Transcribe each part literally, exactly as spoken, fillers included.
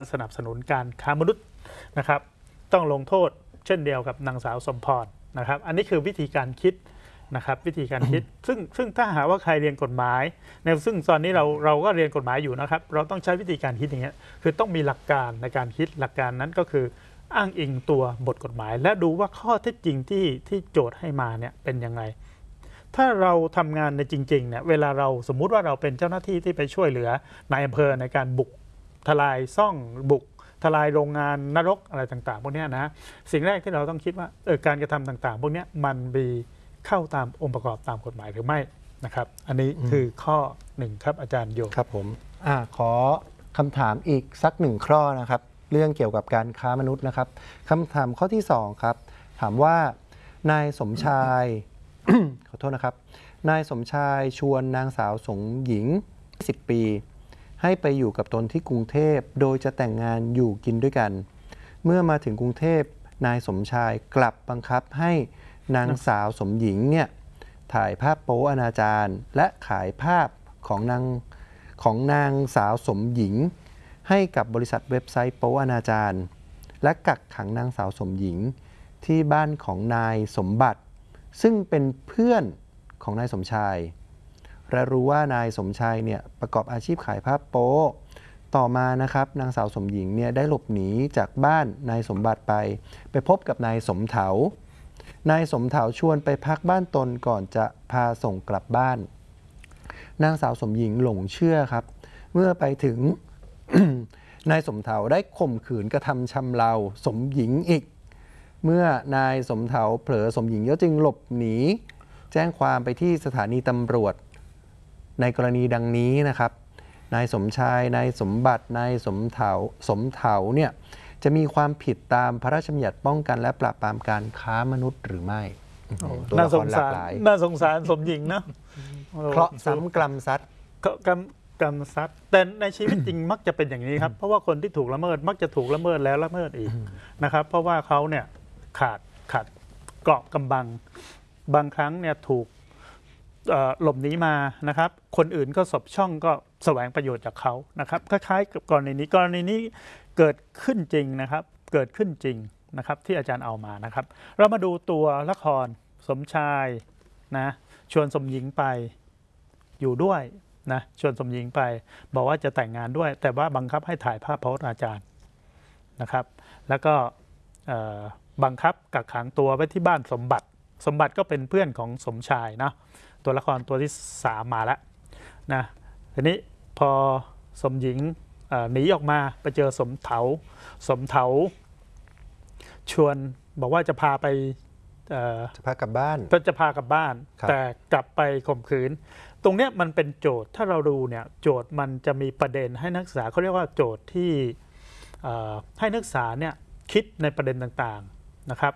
สนับสนุนการค้ามนุษย์นะครับต้องลงโทษเช่นเดียวกับนางสาวสมพรนะครับอันนี้คือวิธีการคิดนะครับวิธีการคิด ซึ่งซึ่งถ้าหาว่าใครเรียนกฎหมายในซึ่งตอนนี้เราเราก็เรียนกฎหมายอยู่นะครับเราต้องใช้วิธีการคิดอย่างเงี้ยคือต้องมีหลักการในการคิดหลักการนั้นก็คืออ้างอิงตัวบทกฎหมาย และดูว่าข้อเท็จจริงที่ที่โจทย์ให้มาเนี่ยเป็นยังไงถ้าเราทำงานในจริงๆเนี่ยเวลาเราสมมุติว่าเราเป็นเจ้าหน้าที่ที่ไปช่วยเหลือนายอำเภอในการบุกทลายซ่องบุกทลายโรงงานนรกอะไรต่างๆพวกนี้นะสิ่งแรกที่เราต้องคิดว่าเออการกระทำต่างๆพวกนี้มันมีเข้าตามองค์ประกอบตามกฎหมายหรือไม่นะครับอันนี้คือข้อหนึ่งครับอาจารย์โยครับผมอ่าขอคำถามอีกสักหนึ่งข้อนะครับเรื่องเกี่ยวกับการค้ามนุษย์นะครับคำถามข้อที่สองครับถามว่านายสมชาย ขอโทษนะครับนายสมชายชวนนางสาวสงหญิงสิบปีให้ไปอยู่กับตนที่กรุงเทพโดยจะแต่งงานอยู่กินด้วยกันเมื่อมาถึงกรุงเทพนายสมชายกลับบังคับให้นางสาวสมหญิงเนี่ยถ่ายภาพโป๊อนาจารและขายภาพของนางของนางสาวสมหญิงให้กับบริษัทเว็บไซต์โป๊อนาจารและกักขังนางสาวสมหญิงที่บ้านของนายสมบัติซึ่งเป็นเพื่อนของนายสมชายและรู้ว่านายสมชายเนี่ยประกอบอาชีพขายภาพโป๊ต่อมานะครับนางสาวสมหญิงเนี่ยได้หลบหนีจากบ้านนายสมบัติไปไปพบกับนายสมเถานายสมเถาชวนไปพักบ้านตนก่อนจะพาส่งกลับบ้านนางสาวสมหญิงหลงเชื่อครับเมื่อไปถึง นายสมเถาได้ข่มขืนกระทำชำเราสมหญิงอีกเมื่อนายสมเถาเผลอสมหญิงก็จึงหลบหนีแจ้งความไปที่สถานีตำรวจในกรณีดังนี้นะครับนายสมชายนายสมบัตินายสมเถาสมเถาเนี่ยจะมีความผิดตามพระราชบัญญัติป้องกันและปราบปรามการค้ามนุษย์หรือไม่น่าสงสารน่าสงสารสมหญิงนะเพราะซ้ำกรรมซัดกรรมกรรมซัดแต่ในชีวิตจริงมักจะเป็นอย่างนี้ครับเพราะว่าคนที่ถูกละเมิดมักจะถูกละเมิดแล้วละเมิดอีกนะครับเพราะว่าเขาเนี่ยขาดขาดเกราะกำบังบางครั้งเนี่ยถูกหลบหนีมานะครับคนอื่นก็สบช่องก็แสวงประโยชน์จากเขานะครับคล้ายๆกับกรณีนี้กรณีนี้เกิดขึ้นจริงนะครับเกิดขึ้นจริงนะครับที่อาจารย์เอามานะครับเรามาดูตัวละครสมชายนะชวนสมหญิงไปอยู่ด้วยนะชวนสมหญิงไปบอกว่าจะแต่งงานด้วยแต่ว่าบังคับให้ถ่ายภาพโป๊อาจารย์นะครับแล้วก็บังคับกักขังตัวไว้ที่บ้านสมบัติสมบัติก็เป็นเพื่อนของสมชายนะตัวละครตัวที่สามมาแล้วนะทีนี้พอสมหญิงหนีออกมาไปเจอสมเถาสมเถาชวนบอกว่าจะพาไปจะพากลับบ้านก็จะพากลับบ้านแต่กลับไปข่มขืนตรงนี้มันเป็นโจทย์ถ้าเราดูเนี่ยโจทย์มันจะมีประเด็นให้นักศึกษาเขาเรียกว่าโจทย์ที่ให้นักศึกษาเนี่ยคิดในประเด็นต่างๆนะครับ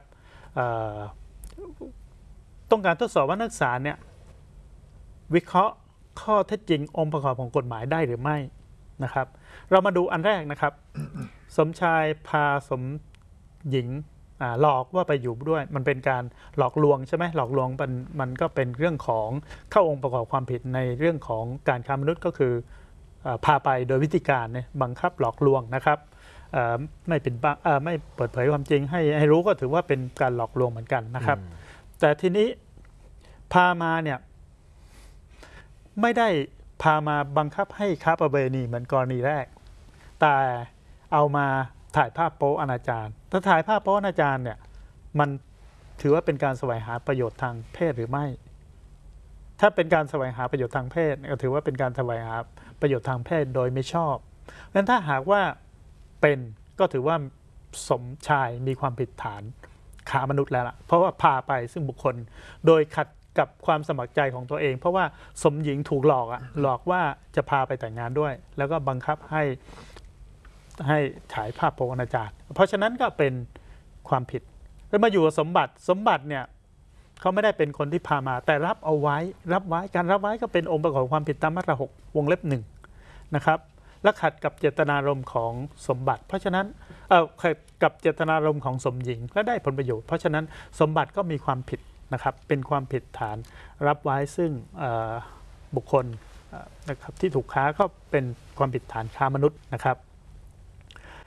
ต้องการทดสอบว่านักศึกษาเนี่ยวิเคราะห์ข้อเท็จจริงองค์ประกอบของกฎหมายได้หรือไม่นะครับเรามาดูอันแรกนะครับ สมชายพาสมหญิงหลอกว่าไปอยู่ด้วยมันเป็นการหลอกลวงใช่ไหมหลอกลวงมันมันก็เป็นเรื่องของเข้าองค์ประกอบความผิดในเรื่องของการค้ามนุษย์ก็คือพาไปโดยวิธีการเนี่ยบังคับหลอกลวงนะครับไม่เป็นไม่เปิดเผยความจริงให้ให้รู้ก็ถือว่าเป็นการหลอกลวงเหมือนกันนะครับแต่ทีนี้พามาเนี่ยไม่ได้พามาบังคับให้ค้าประเวณีเหมือนกรณีแรกแต่เอามาถ่ายภาพโป๊อนาจารถ้าถ่ายภาพโป๊อนาจารเนี่ยมันถือว่าเป็นการแสวงหาประโยชน์ทางเพศหรือไม่ถ้าเป็นการแสวงหาประโยชน์ทางเพศก็ถือว่าเป็นการแสวงหาประโยชน์ทางเพศโดยไม่ชอบงั้นถ้าหากว่าเป็นก็ถือว่าสมชายมีความผิดฐานค้ามนุษย์แล้วล่ะเพราะว่าพาไปซึ่งบุคคลโดยขัดกับความสมัครใจของตัวเองเพราะว่าสมหญิงถูกหลอกอะหลอกว่าจะพาไปแต่งงานด้วยแล้วก็บังคับให้ให้ถ่ายภาพโป๊อนาจารเพราะฉะนั้นก็เป็นความผิดแล้วมาอยู่กับสมบัติสมบัติเนี่ยเขาไม่ได้เป็นคนที่พามาแต่รับเอาไว้รับไว้การรับไว้ก็เป็นองค์ประกอบความผิดตามมาตราหกวงเล็บหนึ่งนะครับและขัดกับเจตนารมณ์ของสมบัติเพราะฉะนั้นเอ่อขัดกับเจตนารมณ์ของสมหญิงและได้ผลประโยชน์เพราะฉะนั้นสมบัติก็มีความผิดนะครับเป็นความผิดฐานรับไว้ซึ่งบุคคลนะครับที่ถูกค้าก็เป็นความผิดฐานค้ามนุษย์นะครับ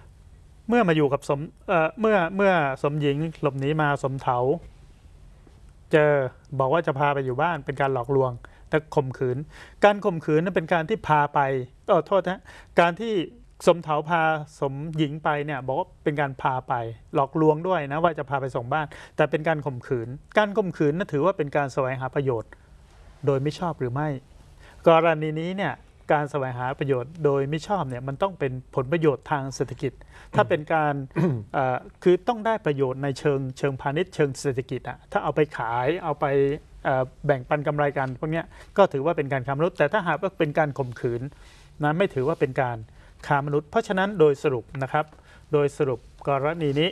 เมื่อมาอยู่กับสมเอ่อเมื่อเมื่อสมหญิงหลบหนีมาสมเถาเจอบอกว่าจะพาไปอยู่บ้านเป็นการหลอกลวงแต่ข่มขืนการข่มขืนนั้นเป็นการที่พาไปเออโทษนะการที่สมเถาพาสมหญิงไปเนี่ยบอกว่าเป็นการพาไปหลอกลวงด้วยนะว่าจะพาไปส่งบ้านแต่เป็นการข่มขืนการข่มขืนนั้นถือว่าเป็นการแสวงหาประโยชน์โดยไม่ชอบหรือไม่กรณีนี้เนี่ยการแสวงหาประโยชน์โดยไม่ชอบเนี่ยมันต้องเป็นผลประโยชน์ทางเศรษฐกิจถ้าเป็นการ คือต้องได้ประโยชน์ในเชิงเชิงพาณิชย์เชิงเศรษฐกิจอะถ้าเอาไปขายเอาไปแบ่งปันกำไรกันพวกนี้ก็ถือว่าเป็นการค้ามนุษย์แต่ถ้าหากว่าเป็นการข่มขืนนั้นไม่ถือว่าเป็นการค้ามนุษย์เพราะฉะนั้นโดยสรุปนะครับโดยสรุปกรณีนี้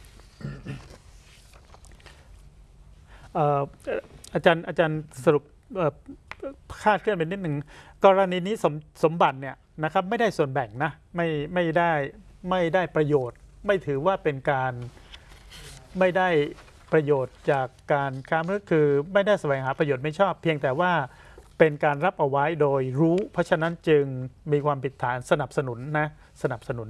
อาจารย์อาจารย์สรุปคาดเคลื่อนไปนิดหนึ่งกรณีนี้สมสมบัติเนี่ยนะครับไม่ได้ส่วนแบ่งนะไม่ไม่ได้ไม่ได้ประโยชน์ไม่ถือว่าเป็นการไม่ได้ประโยชน์จากการค้ามนุษย์คือไม่ได้แสวงหาประโยชน์ไม่ชอบเพียงแต่ว่าเป็นการรับเอาไว้โดยรู้เพราะฉะนั้นจึงมีความผิดฐานสนับสนุนนะสนับสนุน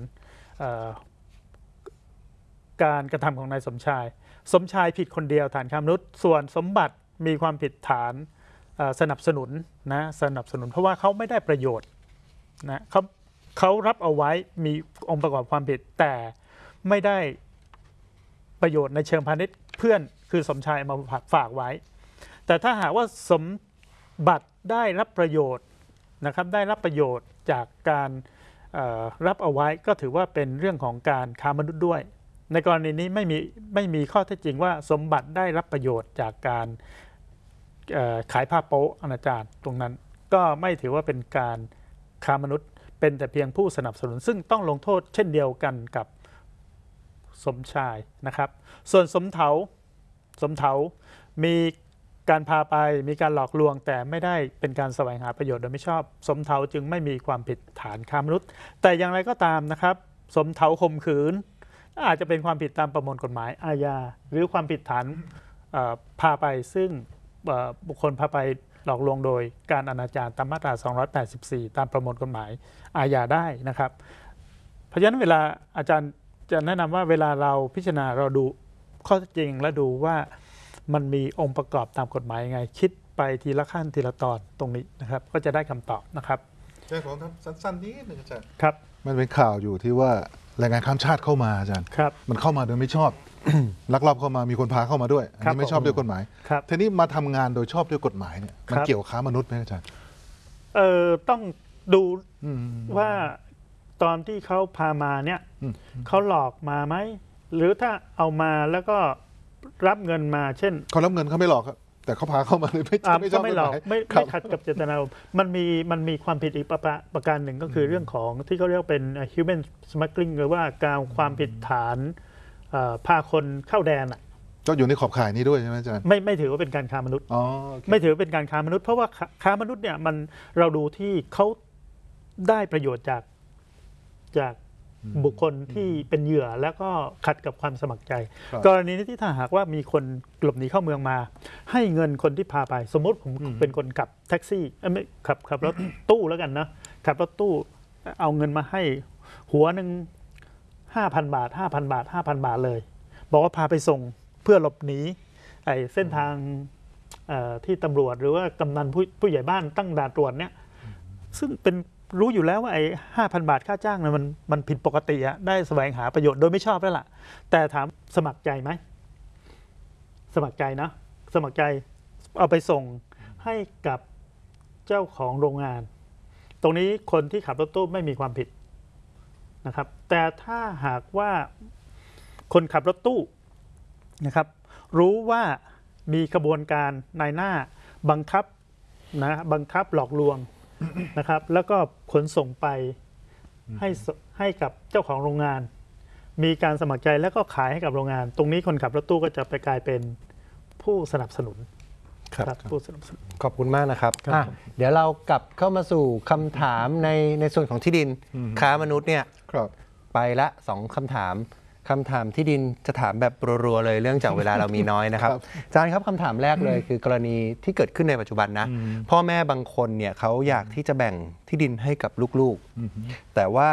การกระทำของนายสมชายสมชายผิดคนเดียวฐานค้ามนุษย์ส่วนสมบัติมีความผิดฐานสนับสนุนนะสนับสนุนเพราะว่าเขาไม่ได้ประโยชน์นะเขาเขารับเอาไว้มีองค์ประกอบความผิดแต่ไม่ได้ประโยชน์ในเชิงพาณิชย์เพื่อนคือสมชายมาฝากไว้แต่ถ้าหากว่าสมบัติได้รับประโยชน์นะครับได้รับประโยชน์จากการรับเอาไว้ก็ถือว่าเป็นเรื่องของการค้ามนุษย์ด้วยในกรณีนี้ไม่มีไม่มีข้อเท็จจริงว่าสมบัติได้รับประโยชน์จากการขายผ้าโป๊ะอนาจารตรงนั้นก็ไม่ถือว่าเป็นการค้ามนุษย์เป็นแต่เพียงผู้สนับสนุนซึ่งต้องลงโทษเช่นเดียวกันกับสมชายนะครับส่วนสมเถาสมเถามีการพาไปมีการหลอกลวงแต่ไม่ได้เป็นการแสวงหาประโยชน์โดยไม่ชอบสมเถาจึงไม่มีความผิดฐานค้ามนุษย์แต่อย่างไรก็ตามนะครับสมเถาข่มขืนอาจจะเป็นความผิดตามประมวลกฎหมายอาญาหรือความผิดฐานพาไปซึ่งบุคคลพาไปหลอกลวงโดยการอนาจารตามมาตราสองร้อยแปดสิบสี่ตามประมวลกฎหมายอาญาได้นะครับเพราะฉะนั้นเวลาอาจารย์จะแนะนำว่าเวลาเราพิจารณาเราดูข้อเท็จจริงและดูว่ามันมีองค์ประกอบตามกฎหมายยังไงคิดไปทีละขั้นทีละตอนตรงนี้นะครับก็จะได้คำตอบนะครับอาจารย์ผมครับสั้นๆนิดหนึ่งอาจารย์ครับมันเป็นข่าวอยู่ที่ว่าแรงงานข้ามชาติเข้ามาอาจารย์ครับมันเข้ามาโดยไม่ชอบ ลักลอบเข้ามามีคนพาเข้ามาด้วยอันนี้ไม่ชอบด้วยกฎหมายทีนี้มาทำงานโดยชอบด้วยกฎหมายเนี่ยมันเกี่ยวค้ามนุษย์ไหมอาจารย์เอ่อต้องดูว่าตอนที่เขาพามาเนี่ยเขาหลอกมาไหมหรือถ้าเอามาแล้วก็รับเงินมาเช่นเขารับเงินเขาไม่หลอกครับแต่เขาพาเข้ามาเลยไม่ไม่ชอบไม่หลอกไม่ไม่ขัดกับเจตนารมณ์มันมีมันมีความผิดอีกประการหนึ่งก็คือเรื่องของที่เขาเรียกเป็น human smuggling หรือว่าการความผิดฐานพาคนเข้าแดนอ่ะก็อยู่ในขอบข่ายนี้ด้วยใช่ไหมอาจารย์ไม่ไม่ถือว่าเป็นการค้ามนุษย์อ๋อไม่ถือเป็นการค้ามนุษย์เพราะว่าค้ามนุษย์เนี่ยมันเราดูที่เขาได้ประโยชน์จากจากบุคคลที่เป็นเหยื่อแล้วก็ขัดกับความสมัครใจกรณีนี้ที่ถ้าหากว่ามีคนหลบหนีเข้าเมืองมาให้เงินคนที่พาไปสมมติผมเป็นคนขับแท็กซี่ไม่ขับขับรถตู้แล้วกันนะขับรถตู้เอาเงินมาให้หัวหนึ่งห้าพันบาทห้าพันบาทห้าพันบาทเลยบอกว่าพาไปส่งเพื่อหลบหนีไอ้เส้นทางที่ตำรวจหรือว่ากำนันผู้ผู้ใหญ่บ้านตั้งด่านตรวจเนี่ยซึ่งเป็นรู้อยู่แล้วว่าไอ้ห้าพันบาทค่าจ้างเนี่ยมันมันผิดปกติอะได้แสวงหาประโยชน์โดยไม่ชอบแล้วล่ะแต่ถามสมัครใจไหมสมัครใจนะสมัครใจเอาไปส่งให้กับเจ้าของโรงงานตรงนี้คนที่ขับรถตู้ไม่มีความผิดนะครับแต่ถ้าหากว่าคนขับรถตู้นะครับรู้ว่ามีกระบวนการนายหน้าบังคับนะบังคับหลอกลวงนะครับแล้วก็ขนส่งไปให้ให้กับเจ้าของโรงงานมีการสมัครใจแล้วก็ขายให้กับโรงงานตรงนี้คนขับรถตู้ก็จะไปกลายเป็นผู้สนับสนุนครับผู้สนับสนุนขอบคุณมากนะครับเดี๋ยวเรากลับเข้ามาสู่คำถามในในส่วนของที่ดินค้ามนุษย์เนี่ยไปละสองคำถามคำถามที่ดินจะถามแบบรัวๆเลยเรื่องจากเวลาเรามีน้อยนะครับอาจารย์ครับคำถามแรกเลยคือกรณีที่เกิดขึ้นในปัจจุบันนะพ่อแม่บางคนเนี่ยเขาอยากที่จะแบ่งที่ดินให้กับลูกๆแต่ว่า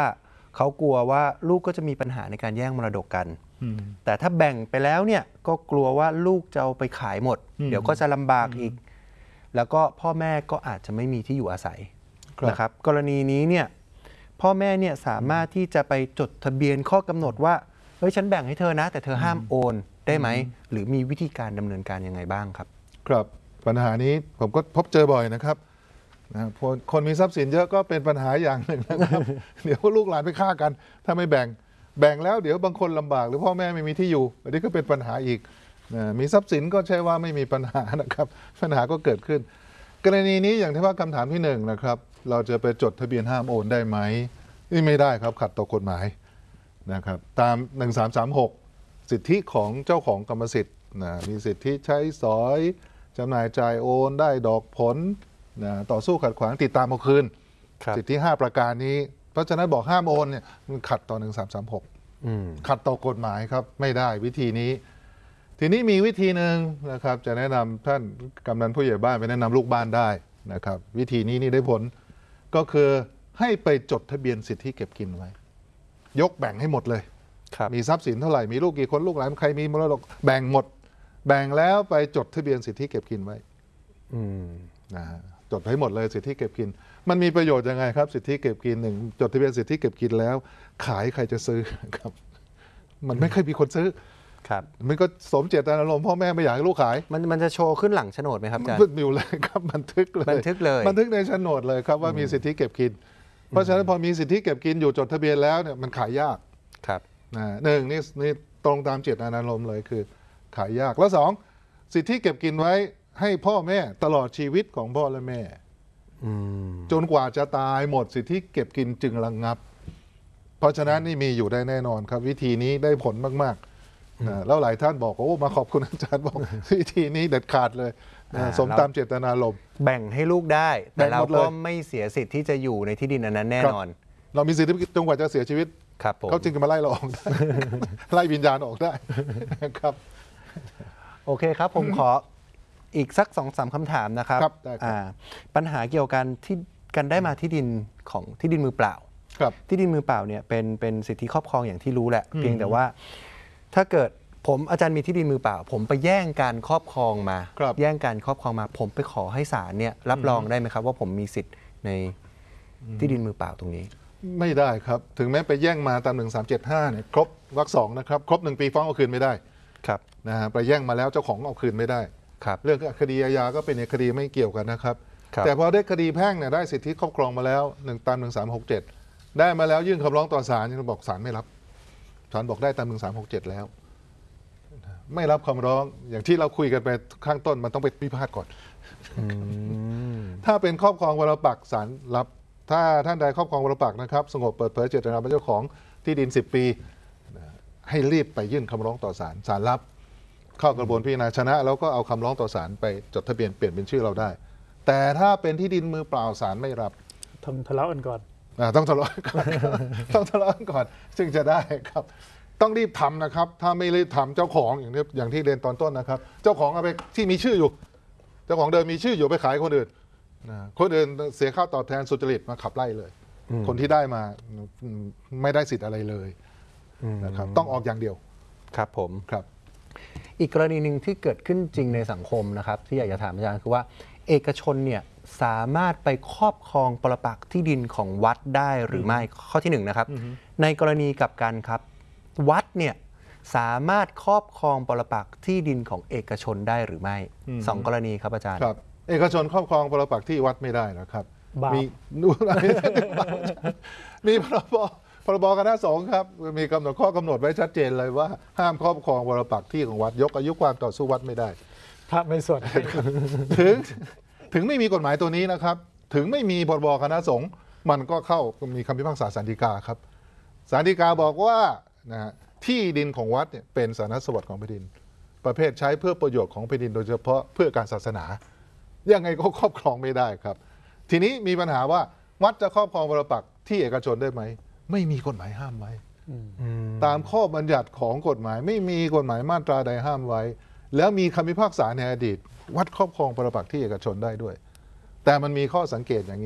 เขากลัวว่าลูกก็จะมีปัญหาในการแย่งมรดกกันอืมแต่ถ้าแบ่งไปแล้วเนี่ยก็กลัวว่าลูกจะเอาไปขายหมดอืมเดี๋ยวก็จะลำบากอีก แล้วก็พ่อแม่ก็อาจจะไม่มีที่อยู่อาศัยครับนะครับกรณีนี้เนี่ยพ่อแม่เนี่ยสามารถที่จะไปจดทะเบียนข้อกำหนดว่าเฮ้ยฉันแบ่งให้เธอนะ แต่เธอห้ามโอนได้ไหม หรือมีวิธีการดำเนินการยังไงบ้างครับครับปัญหานี้ผมก็พบเจอบ่อยนะครับนะคนคนมีทรัพย์สินเยอะก็เป็นปัญหาอย่างหนึ่งนะครับ เดี๋ยวลูกหลานไปฆ่ากัน ถ้าไม่แบ่งแบ่งแล้วเดี๋ยวบางคนลำบากหรือพ่อแม่ไม่มีที่อยู่อันนี้ก็เป็นปัญหาอีกนะมีทรัพย์สินก็ใช่ว่าไม่มีปัญหานะครับ ปัญหาก็เกิดขึ้น กรณีนี้อย่างที่ว่าคำถามที่หนึ่งนะครับ เราจะไปจดทะเบียนห้ามโอนได้ไหมนี่ไม่ได้ครับขัดต่อกฎหมายนะครับตามหนึ่งสามสามหกสิทธิของเจ้าของกรรมสิทธิ์นะมีสิทธิใช้สอยจำหน่ายจ่ายโอนได้ดอกผลนะต่อสู้ขัดขวางติดตามเอาคืนครับสิทธิห้าประการนี้ เพราะฉะนั้นบอกห้ามโอนเนี่ยมันขัดต่อหนึ่งสามสามหกอืมขัดต่อกฎหมายครับไม่ได้วิธีนี้ ทีนี้มีวิธีหนึ่งนะครับจะแนะนำท่านกำนันผู้ใหญ่บ้านไปแนะนำลูกบ้านได้นะครับวิธีนี้นี่ได้ผลก็คือให้ไปจดทะเบียนสิทธิเก็บกินไว้ ยกแบ่งให้หมดเลยครับมีทรัพย์สินเท่าไหร่มีลูกกี่คนลูกหลานใครมีมรดกแบ่งหมด แบ่งแล้วไปจดทะเบียนสิทธิเก็บกินไว้อืมนะฮะจดให้หมดเลยสิทธิเก็บกิน มันมีประโยชน์ยังไงครับสิทธิเก็บกินหนึ่งจดทะเบียนสิทธิเก็บกินแล้ว ขายใครจะซื้อครับ มันไม่เคยมีคนซื้อครับมันก็สมเจตนารมณ์พ่อแม่ไม่อยากให้ลูกขายมันมันจะโชว์ขึ้นหลังโฉนดไหมครับอาจารย์บันทึกอยู่เลยครับบันทึกเลยบันทึกเลยบันทึกในโฉนดเลยครับว่ามีสิทธิเก็บกิน เพราะฉะนั้นพอมีสิทธิเก็บกินอยู่จดทะเบียนแล้วเนี่ยมันขายยากครับนะหนึ่งนี่นี่ตรงตามเจตนารมณ์เลยคือ ขายยากแล้วสองสิทธิเก็บกินไว้ให้พ่อแม่ตลอดชีวิตของพ่อและแม่อืมจนกว่าจะตายหมดสิทธิเก็บกินจึงระงับ เพราะฉะนั้นนี่มีอยู่ได้แน่นอนครับ วิธีนี้ได้ผลมากๆนะแล้วหลายท่านบอกโอ้มาขอบคุณอาจารย์บอก วิธีนี้เด็ดขาดเลยนะอ่าสมตามเจตนารมณ์แบ่งให้ลูกได้แบ่แต่งเราหมดเลยก็ไม่เสียสิทธิ์ที่จะอยู่ในที่ดินอันนั้นแน่นอนเรามีสิทธิจนกว่าจะเสียชีวิตครับผมเขาจึงจะมาไล่เราออกได้ ไล่วิญญาณออกได้ ครับโอเคครับ ผมขออีกสักสองสามคำถามนะครับครับได้ครับอ่าปัญหาเกี่ยวกันที่การได้มาที่ดินของที่ดินมือเปล่าครับที่ดินมือเปล่าเนี่ยเป็นเป็นสิทธิครอบครองอย่างที่รู้แหละอืมเพียงแต่ว่าถ้าเกิดผมอาจารย์มีที่ดินมือเปล่า ผมไปแย่งการครอบครองมาครับแย่งการครอบครองมา ผมไปขอให้ศาลเนี่ยรับรองได้ไหมครับ ว่าผมมีสิทธิ์ในที่ดินมือเปล่าตรงนี้ไม่ได้ครับ ถึงแม้ไปแย่งมาตามหนึ่งสามเจ็ดห้าเนี่ยครบวรรคสองนะครับ ครบหนึ่งปีฟ้องเอาคืนไม่ได้ครับนะฮะไปแย่งมาแล้วเจ้าของเอาคืนไม่ได้ครับเรื่องคดีอาญาก็เป็นอีกคดีไม่เกี่ยวกันนะครับครับแต่พอได้คดีแพ่งเนี่ยได้สิทธิครอบครองมาแล้วหนึ่งตามหนึ่งสามหกเจ็ดได้มาแล้วยื่นคำร้องต่อศาลยังบอกศาลไม่รับศาลบอกได้ตามหนึ่งสามหกเจ็ดแล้ว ไม่รับคำร้องอย่างที่เราคุยกันไปข้างต้นมันต้องไปพิพาทก่อนอืมถ้าเป็นครอบครองวรปักษ์ศาลรับ ถ้าท่านใดครอบครองวรปักษ์นะครับสงบเปิดเผยเจตนาเป็นเจ้าของที่ดินสิบปีนะให้รีบไปยื่นคำร้องต่อศาลศาลรับ เข้ากระบวนพิจารณาชนะ แล้วก็เอาคำร้องต่อศาลไปจดทะเบียนเปลี่ยนเป็นชื่อเราได้ แต่ถ้าเป็นที่ดินมือเปล่าศาลไม่รับทำทะเลาะกันก่อนอ่าต้องทะเลาะกันก่อน ต้องทะเลาะกันก่อนซึ่งจะได้ครับ ต้องรีบทำนะครับ ถ้าไม่รีบทำเจ้าของอย่างที่อย่างที่เรียนตอนต้นนะครับ เจ้าของเอาไปที่มีชื่ออยู่ เจ้าของเดิมมีชื่ออยู่ไปขายคนอื่นนะคนอื่นเสียค่าตอบแทนสุจริตมาขับไล่เลยอืมคนที่ได้มาอืมไม่ได้สิทธิ์อะไรเลยอืมนะครับ ต้องออกอย่างเดียวครับผมครับอีกกรณีหนึ่งที่เกิดขึ้นจริงในสังคมนะครับ ที่อยากจะถามอาจารย์คือว่า เอกชนเนี่ยสามารถไปครอบครองปรปักษ์ที่ดินของวัดได้หรือไม่ข้อที่หนึ่งนะครับ ในกรณีกลับกันครับ วัดเนี่ยสามารถครอบครองปรปักษ์ที่ดินของเอกชนได้หรือไม่อืมสองกรณีครับอาจารย์ครับ เอกชนครอบครองปรปักษ์ที่วัดไม่ได้นะครับบาปมี ดูอะไรมีพรบพรบคณะสงฆ์ครับมีกำหนดข้อกำหนดไว้ชัดเจนเลยว่าห้ามครอบครองปรปักษ์ที่ของวัดยกอายุความต่อสู้วัดไม่ได้พระไม่สวดให้ถึงถึงไม่มีกฎหมายตัวนี้นะครับ ถึงไม่มีพรบคณะสงฆ์มันก็เข้ามีคำพิพากษาศาลฎีกาครับศาลฎีกาบอกว่านะฮะที่ดินของวัดเนี่ยเป็นสาธารณสมบัติของแผ่นดิน ประเภทใช้เพื่อประโยชน์ของแผ่นดินโดยเฉพาะเพื่อการศาสนา ยังไงก็ครอบครองไม่ได้ครับ ทีนี้มีปัญหาว่าวัดจะครอบครองปรปักษ์ที่เอกชนได้ไหมไม่มีกฎหมายห้ามไว้ ตามข้อบัญญัติของกฎหมายไม่มีกฎหมายมาตราใดห้ามไว้ แล้วมีคำพิพากษาในอดีต วัดครอบครองปรปักษ์ที่เอกชนได้ด้วย แต่มันมีข้อสังเกตอย่างนี้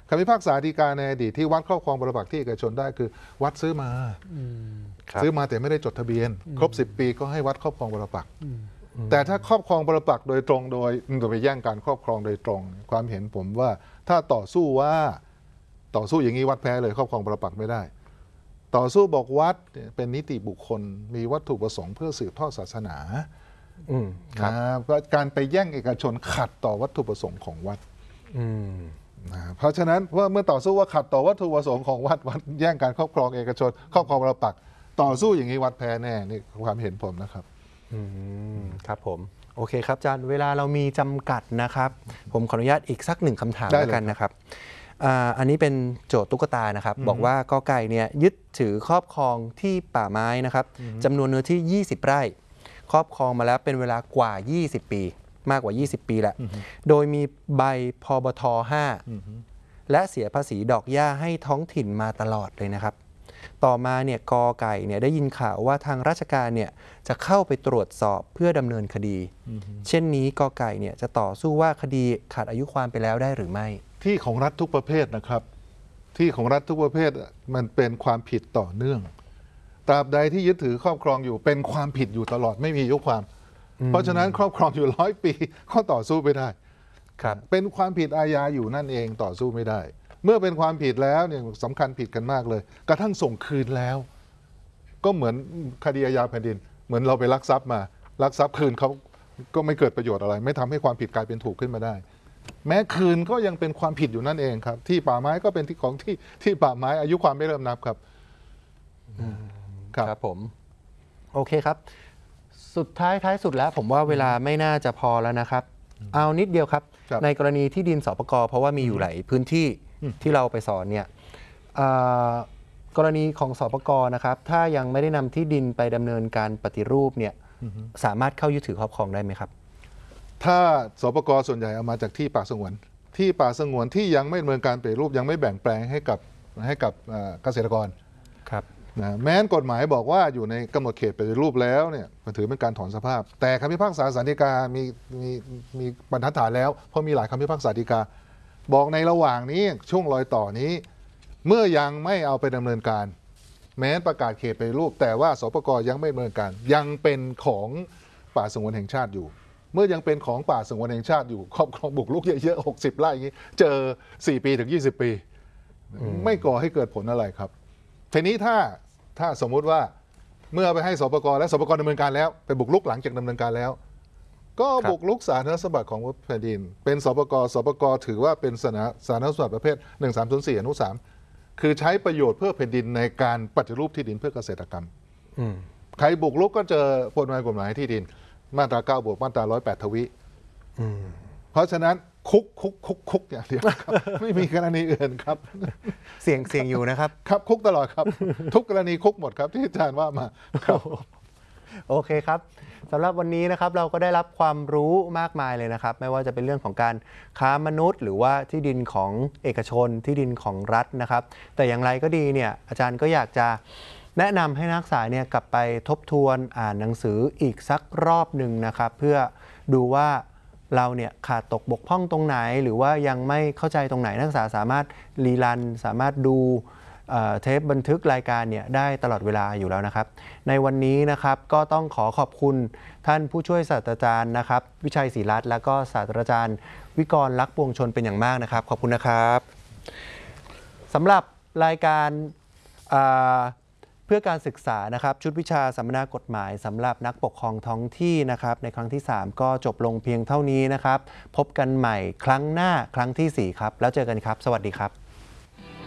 คำพิพากษาฎีกาในอดีตที่วัดครอบครองปรปักษ์ที่เอกชนได้คือวัดซื้อมาครับซื้อมาแต่ไม่ได้จดทะเบียน ครบสิบปีก็ให้วัดครอบครองปรปักษ์แต่ถ้าครอบครองปรปักษ์โดยตรงโดยโดยไปแย่งการครอบครองโดยตรง ความเห็นผมว่าถ้าต่อสู้ว่าต่อสู้อย่างนี้วัดแพ้เลยครอบครองปรปักษ์ไม่ได้ ต่อสู้บอกวัดเป็นนิติบุคคลมีวัตถุประสงค์เพื่อสืบทอดศาสนาอืมครับนะก็การไปแย่งเอกชนขัดต่อวัตถุประสงค์ของวัดอืมนะเพราะฉะนั้นว่าเมื่อต่อสู้ว่าขัดต่อวัตถุประสงค์ของวัดวัดแย่งการครอบครองเอกชนครอบครองปรปักษ์ต่อสู้อย่างนี้วัดแพ้แน่นี่ความเห็นผมนะครับอืมครับผมโอเคครับอาจารย์เวลาเรามีจำกัดนะครับ ผมขออนุญาตอีกสักหนึ่งคำถามได้เลยแล้วกันนะครับอ่าอันนี้เป็นโจทย์ตุ๊กตานะครับ บอกว่ากอไก่เนี่ยยึดถือครอบครองที่ป่าไม้นะครับจำนวนเนื้อที่ ยี่สิบ ไร่ ครอบครองมาแล้วเป็นเวลากว่า ยี่สิบ ปี มากกว่า ยี่สิบ ปีแหละโดยมีใบพบทห้าและเสียภาษีดอกหญ้าให้ท้องถิ่นมาตลอดเลยนะครับ ต่อมาเนี่ยกอไก่เนี่ยได้ยินข่าวว่าทางราชการเนี่ยจะเข้าไปตรวจสอบเพื่อดำเนินคดี เช่นนี้กอไก่เนี่ยจะต่อสู้ว่าคดีขาดอายุความไปแล้วได้หรือไม่ที่ของรัฐทุกประเภทนะครับ ที่ของรัฐทุกประเภทมันเป็นความผิดต่อเนื่องตราบใดที่ยึดถือครอบครองอยู่เป็นความผิดอยู่ตลอดไม่มีอายุความ เพราะฉะนั้นครอบครองอยู่ร้อยปีก็ต่อสู้ไม่ได้ครับเป็นความผิดอาญาอยู่นั่นเองต่อสู้ไม่ได้ เมื่อเป็นความผิดแล้วเนี่ยสำคัญผิดกันมากเลย กระทั่งส่งคืนแล้ว ก็เหมือนคดีอาญาแผ่นดิน เหมือนเราไปลักทรัพย์มาลักทรัพย์คืนเขาก็ไม่เกิดประโยชน์อะไร ไม่ทำให้ความผิดกลายเป็นถูกขึ้นมาได้ แม้คืนก็ยังเป็นความผิดอยู่นั่นเองครับ ที่ป่าไม้ก็เป็นที่ของที่ที่ป่าไม้อายุความไม่เริ่มนับครับครับครับผมโอเคครับ สุดท้ายท้ายสุดแล้วผมว่าเวลาไม่น่าจะพอแล้วนะครับ เอานิดเดียวครับครับในกรณีที่ดินสปกเพราะว่ามีอยู่หลายพื้นที่ที่เราไปสอนเนี่ยอ่ากรณีของสปกนะครับถ้ายังไม่ได้นำที่ดินไปดำเนินการปฏิรูปเนี่ยสามารถเข้ายึดถือครอบครองได้ไหมครับถ้าสปกส่วนใหญ่เอามาจากที่ป่าสงวน ที่ป่าสงวนที่ยังไม่ดำเนินการปฏิรูปยังไม่แบ่งแปลงให้กับให้กับเอ่อเกษตรกรครับนะแม้นกฎหมายบอกว่าอยู่ในกำหนดเขตปฏิรูปแล้วเนี่ยมันถือเป็นการถอนสภาพ แต่คำพิพากษาศาลฎีกามีมีมีบรรทัดฐานแล้วเพราะมีหลายคำพิพากษาฎีกา บอกในระหว่างนี้ช่วงรอยต่อนี้ เมื่อยังไม่เอาไปดำเนินการ แม้นประกาศเขตปฏิรูป แต่ว่าสปกยังไม่ดำเนินการ ยังเป็นของป่าสงวนแห่งชาติอยู่ เมื่อยังเป็นของป่าสงวนแห่งชาติอยู่ครอบครองบุกรุกเยอะๆหกสิบไร่อย่างนี้เจอสี่ปีถึงยี่สิบปี ไม่ก่อให้เกิดผลอะไรครับ ทีนี้ถ้าถ้าสมมุติว่าเมื่อไปให้สปกและสปกดำเนินการแล้วไปบุกรุกหลังจากดำเนินการแล้ว ก็ครับบุกรุกสาธารณสมบัติของแผ่นดิน เป็นสปกสปกถือว่าเป็นสาธารณสาธารณสมบัติประเภทหนึ่งสามศูนย์สี่อนุสามคือใช้ประโยชน์เพื่อแผ่นดินในการปฏิรูปที่ดินเพื่อเกษตรกรรมอืมใครบุกรุกก็เจอกฎหมายกฎหมายที่ดิน มาตราเก้าบวกมาตราร้อยแปดทวีอืมเพราะฉะนั้นคุกคุกคุกคุกอย่างเดียวครับ ไม่มีกรณีอื่นครับเสี่ยงเสี่ยงอยู่นะครับครับคุกตลอดครับ ทุกกรณีคุกหมดครับที่อาจารย์ว่ามาครับโอเคครับสำหรับวันนี้นะครับเราก็ได้รับความรู้มากมายเลยนะครับ ไม่ว่าจะเป็นเรื่องของการค้ามนุษย์ หรือว่าที่ดินของเอกชนที่ดินของรัฐนะครับ แต่อย่างไรก็ดีเนี่ยอาจารย์ก็อยากจะแนะนำให้นักศึกษาเนี่ยกลับไปทบทวนอ่านหนังสืออีกสักรอบหนึ่งนะครับ เพื่อดูว่าเราเนี่ยขาดตกบกพร่องตรงไหน หรือว่ายังไม่เข้าใจตรงไหนนักศึกษาสามารถรีรันสามารถดูเอ่อเทปบันทึกรายการเนี่ยได้ตลอดเวลาอยู่แล้วนะครับ ในวันนี้นะครับก็ต้องขอขอบคุณท่านผู้ช่วยศาสตราจารย์นะครับ วิชัยศรีรัตน์และก็ศาสตราจารย์วิกรณ์ลักษณ์ปวงชนเป็นอย่างมากนะครับ ขอบคุณนะครับสำหรับรายการอ่าเพื่อการศึกษานะครับชุดวิชาสัมมนากฎหมายสำหรับนักปกครองท้องที่นะครับในครั้งที่สามก็จบลงเพียงเท่านี้นะครับพบกันใหม่ครั้งหน้าครั้งที่สี่ครับแล้วเจอกันครับสวัสดีครับ